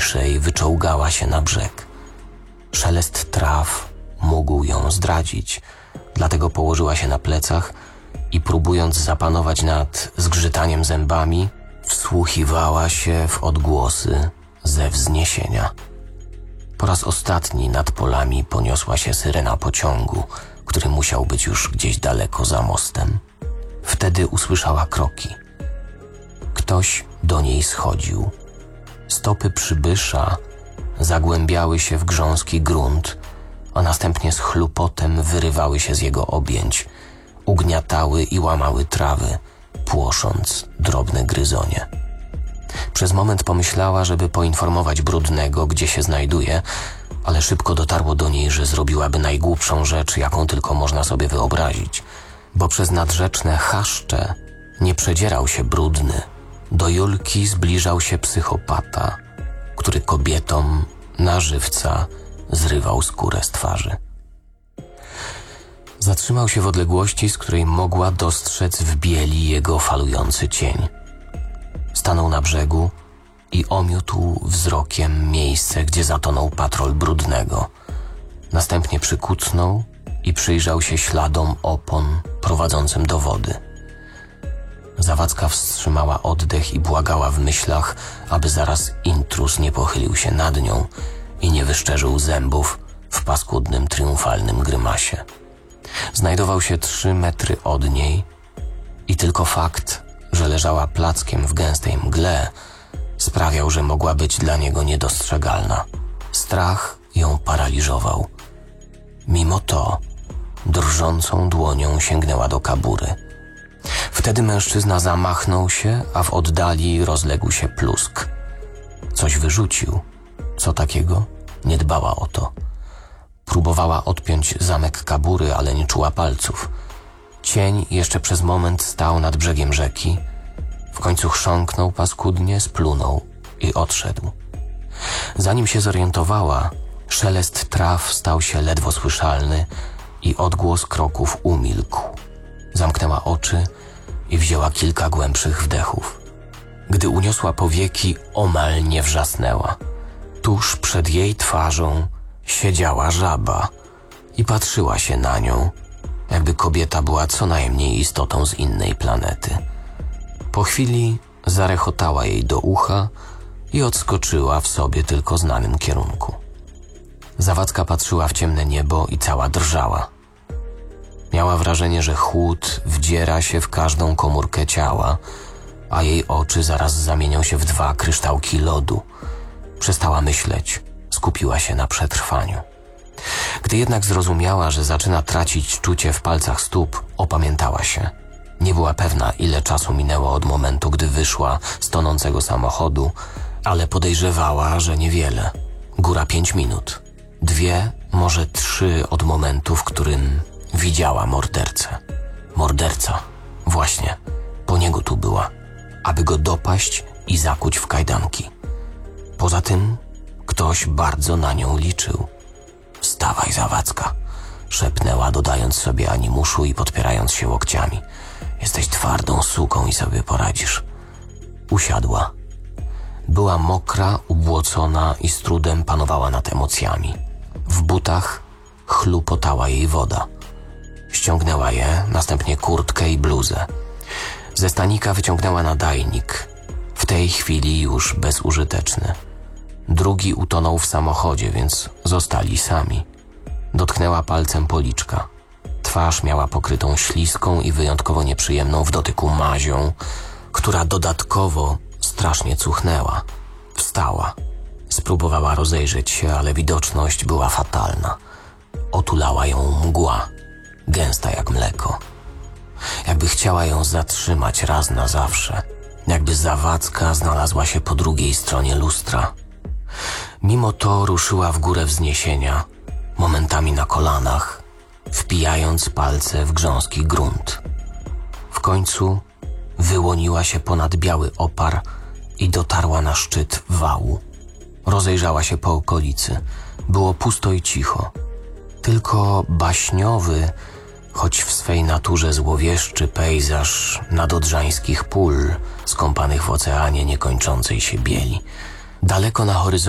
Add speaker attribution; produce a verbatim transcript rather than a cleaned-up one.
Speaker 1: ciszej wyczołgała się na brzeg. Szelest traw mógł ją zdradzić, dlatego położyła się na plecach i próbując zapanować nad zgrzytaniem zębami, wsłuchiwała się w odgłosy ze wzniesienia. Po raz ostatni nad polami poniosła się syrena pociągu, który musiał być już gdzieś daleko za mostem. Wtedy usłyszała kroki. Ktoś do niej schodził. Stopy przybysza zagłębiały się w grząski grunt, a następnie z chlupotem wyrywały się z jego objęć, ugniatały i łamały trawy, płosząc drobne gryzonie. Przez moment pomyślała, żeby poinformować Brudnego, gdzie się znajduje, ale szybko dotarło do niej, że zrobiłaby najgłupszą rzecz, jaką tylko można sobie wyobrazić, bo przez nadrzeczne chaszcze nie przedzierał się Brudny. Do Julki zbliżał się psychopata, który kobietom na żywca zrywał skórę z twarzy. Zatrzymał się w odległości, z której mogła dostrzec w bieli jego falujący cień. Stanął na brzegu i omiótł wzrokiem miejsce, gdzie zatonął patrol Brudnego. Następnie przykucnął i przyjrzał się śladom opon prowadzącym do wody. Zawadzka wstrzymała oddech i błagała w myślach, aby zaraz intruz nie pochylił się nad nią i nie wyszczerzył zębów w paskudnym, triumfalnym grymasie. Znajdował się trzy metry od niej i tylko fakt, że leżała plackiem w gęstej mgle, sprawiał, że mogła być dla niego niedostrzegalna. Strach ją paraliżował. Mimo to drżącą dłonią sięgnęła do kabury. Wtedy mężczyzna zamachnął się, a w oddali rozległ się plusk. Coś wyrzucił. Co takiego? Nie dbała o to. Próbowała odpiąć zamek kabury, ale nie czuła palców. Cień jeszcze przez moment stał nad brzegiem rzeki. W końcu chrząknął paskudnie, splunął i odszedł. Zanim się zorientowała, szelest traw stał się ledwo słyszalny i odgłos kroków umilkł. Zamknęła oczy i wzięła kilka głębszych wdechów. Gdy uniosła powieki, omal nie wrzasnęła. Tuż przed jej twarzą siedziała żaba i patrzyła się na nią, jakby kobieta była co najmniej istotą z innej planety. Po chwili zarechotała jej do ucha i odskoczyła w sobie tylko znanym kierunku. Zawadzka patrzyła w ciemne niebo i cała drżała. Miała wrażenie, że chłód wdziera się w każdą komórkę ciała, a jej oczy zaraz zamienią się w dwa kryształki lodu. Przestała myśleć, skupiła się na przetrwaniu. Gdy jednak zrozumiała, że zaczyna tracić czucie w palcach stóp, opamiętała się. Nie była pewna, ile czasu minęło od momentu, gdy wyszła z tonącego samochodu, ale podejrzewała, że niewiele. Góra pięć minut. Dwie, może trzy od momentu, w którym widziała mordercę. Morderca. Właśnie. Po niego tu była. Aby go dopaść i zakuć w kajdanki. Poza tym ktoś bardzo na nią liczył. Wstawaj, Zawadzka, szepnęła, dodając sobie animuszu i podpierając się łokciami. Jesteś twardą suką i sobie poradzisz. Usiadła. Była mokra, ubłocona i z trudem panowała nad emocjami. W butach chlupotała jej woda. Ściągnęła je, następnie kurtkę i bluzę. Ze stanika wyciągnęła nadajnik, w tej chwili już bezużyteczny. Drugi utonął w samochodzie, więc zostali sami. Dotknęła palcem policzka. Twarz miała pokrytą śliską i wyjątkowo nieprzyjemną w dotyku mazią, która dodatkowo strasznie cuchnęła. Wstała. Spróbowała rozejrzeć się, ale widoczność była fatalna. Otulała ją mgła, gęsta jak mleko. Jakby chciała ją zatrzymać raz na zawsze. Jakby Zawadzka znalazła się po drugiej stronie lustra. Mimo to ruszyła w górę wzniesienia, momentami na kolanach, wpijając palce w grząski grunt. W końcu wyłoniła się ponad biały opar i dotarła na szczyt wału. Rozejrzała się po okolicy. Było pusto i cicho. Tylko baśniowy, choć w swej naturze złowieszczy pejzaż nadodrzańskich pól, skąpanych w oceanie niekończącej się bieli. Daleko na horyzoncie